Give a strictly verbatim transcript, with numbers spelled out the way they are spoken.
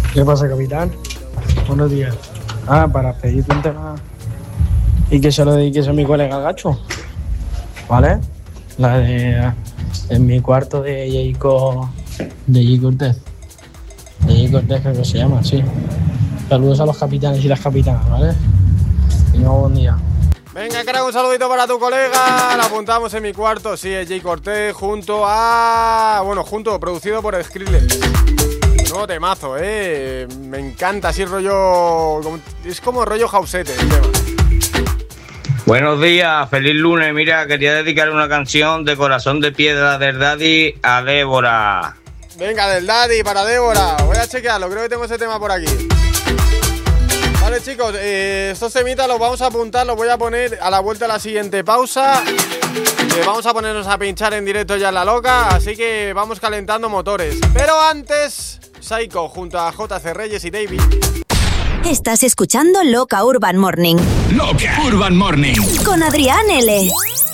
¿Qué pasa, capitán? Buenos días. Ah, para pedirte un tema y que se lo dediques a mi colega el Gacho, ¿vale? La de en mi cuarto de Jayco, de Jay Cortez. De Jay Cortez creo que se llama, sí. Saludos a los capitanes y las capitanas, ¿vale? Y no, buen día. Venga, crack, un saludito para tu colega. La apuntamos en mi cuarto, sí, es Jay Cortez junto a... Bueno, junto, producido por Skrillex. Nuevo temazo, eh. Me encanta, así rollo... Es como rollo Jausete el tema. Buenos días, feliz lunes. Mira, quería dedicar una canción de Corazón de Piedra del Daddy a Débora. Venga, del Daddy para Débora. Voy a chequearlo, creo que tengo ese tema por aquí. Vale, chicos, eh, estos temitas los vamos a apuntar, los voy a poner a la vuelta de la siguiente pausa. Eh, vamos a ponernos a pinchar en directo ya en La Loca, así que vamos calentando motores. Pero antes, Psycho junto a J C Reyes y David. Estás escuchando Loca Urban Morning. Loca Urban Morning. Con Adrián L.